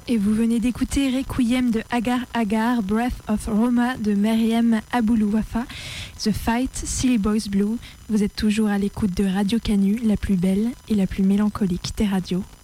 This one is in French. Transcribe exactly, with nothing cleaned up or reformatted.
et vous venez d'écouter Requiem de Agar Agar, Breath of Roma de Meriem Aboulouwafa, The Fight, Silly Boys Blue. Vous êtes toujours à l'écoute de Radio Canu, la plus belle et la plus mélancolique des radios.